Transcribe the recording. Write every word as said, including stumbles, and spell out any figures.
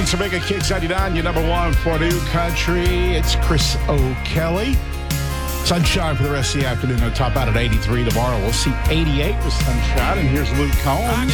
Thanks for making Kicks ninety-nine your number one for new country. It's Chris O'Kelly. Sunshine for the rest of the afternoon. I'll top out at eighty-three tomorrow. We'll see eighty-eight with sunshine. And here's Luke Combs.